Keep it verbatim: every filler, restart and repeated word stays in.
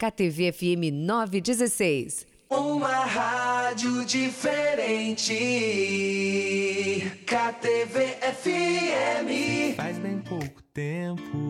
K T V F M novecentos e dezesseis. Uma rádio diferente. K T V F M. Faz bem pouco tempo